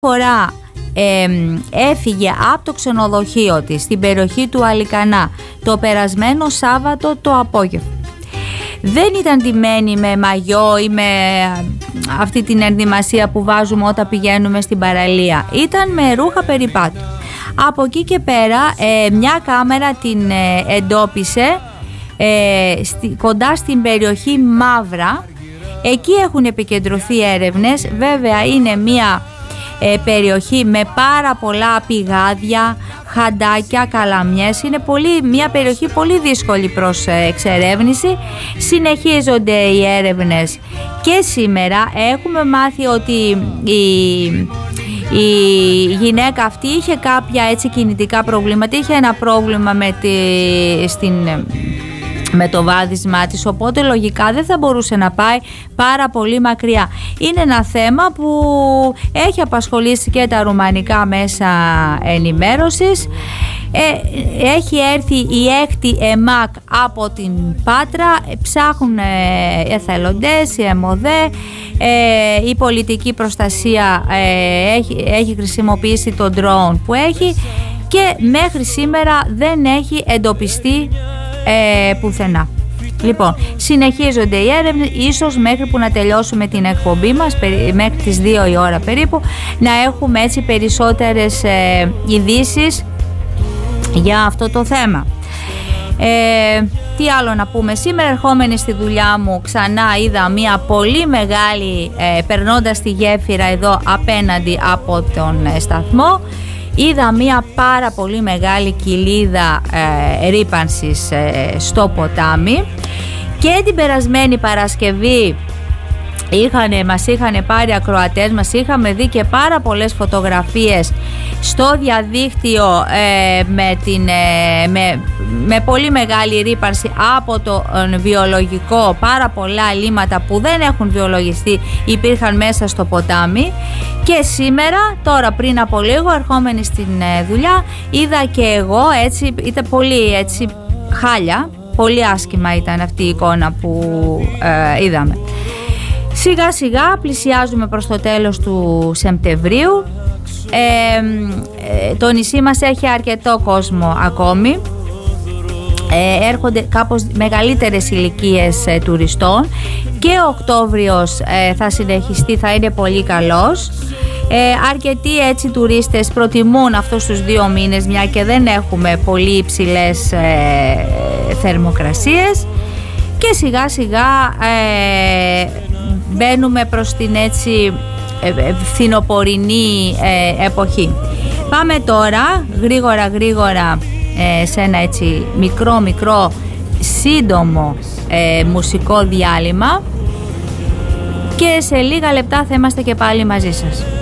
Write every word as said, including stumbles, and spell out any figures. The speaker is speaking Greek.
φορά ε, έφυγε από το ξενοδοχείο της στην περιοχή του Αλικανά το περασμένο Σάββατο το απόγευμα. Δεν ήταν ντυμένη με μαγιό ή με αυτή την ενδυμασία που βάζουμε όταν πηγαίνουμε στην παραλία. Ήταν με ρούχα περιπάτου. Από εκεί και πέρα ε, μια κάμερα την ε, εντόπισε ε, στη, κοντά στην περιοχή Μαύρα. Εκεί έχουν επικεντρωθεί έρευνες. Βέβαια είναι μια ε, περιοχή με πάρα πολλά πηγάδια, χαντάκια, καλαμιές. Είναι πολύ, μια περιοχή πολύ δύσκολη προς ε, εξερεύνηση. Συνεχίζονται οι έρευνες και σήμερα. Έχουμε μάθει ότι η, η γυναίκα αυτή είχε κάποια έτσι κινητικά προβλήματα. Είχε ένα πρόβλημα με, τη, στην, με το βάδισμά της, οπότε λογικά δεν θα μπορούσε να πάει πάρα πολύ μακριά. Είναι ένα θέμα που έχει απασχολήσει και τα ρουμανικά μέσα ενημέρωσης. Ε, έχει έρθει η έκτη ΕΜΑΚ από την Πάτρα, ψάχνουν ε, εθελοντές, η ΕΜΟΔΕ, ε, η πολιτική προστασία ε, έχει, έχει χρησιμοποιήσει το drone που έχει και μέχρι σήμερα δεν έχει εντοπιστεί ε, πουθενά. Λοιπόν, συνεχίζονται οι έρευνες, ίσως μέχρι που να τελειώσουμε την εκπομπή μας, μέχρι τις δύο η ώρα περίπου, να έχουμε έτσι περισσότερες ε, ειδήσεις για αυτό το θέμα. Ε, τι άλλο να πούμε, σήμερα ερχόμενη στη δουλειά μου ξανά είδα μια πολύ μεγάλη, ε, περνώντας τη γέφυρα εδώ απέναντι από τον ε, σταθμό, είδα μια πάρα πολύ μεγάλη κοιλίδα ε, ρύπανσης ε, στο ποτάμι. Και την περασμένη Παρασκευή είχανε, μας είχαν πάρει ακροατές, μας είχαμε δει και πάρα πολλές φωτογραφίες στο διαδίκτυο ε, με, την, ε, με, με πολύ μεγάλη ρύπανση από το ε, βιολογικό. Πάρα πολλά λίμματα που δεν έχουν βιολογιστεί υπήρχαν μέσα στο ποτάμι. Και σήμερα, τώρα πριν από λίγο, ερχόμενη στην ε, δουλειά, είδα και εγώ έτσι, ήταν πολύ έτσι χάλια. Πολύ άσχημα ήταν αυτή η εικόνα που ε, είδαμε. Σιγά σιγά πλησιάζουμε προς το τέλος του Σεπτεμβρίου. Ε, ε, το νησί μας έχει αρκετό κόσμο ακόμη. Ε, έρχονται κάπως μεγαλύτερες ηλικίες ε, τουριστών και ο Οκτώβριος ε, θα συνεχιστεί, θα είναι πολύ καλός. Ε, αρκετοί έτσι τουρίστες προτιμούν αυτούς τους δύο μήνες, μια και δεν έχουμε πολύ υψηλές ε, θερμοκρασίες, και σιγά σιγά ε, μπαίνουμε προς την έτσι ε, φθινοπορεινή ε, εποχή. Πάμε τώρα γρήγορα γρήγορα ε, σε ένα έτσι μικρό μικρό σύντομο ε, μουσικό διάλειμμα και σε λίγα λεπτά θα είμαστε και πάλι μαζί σας.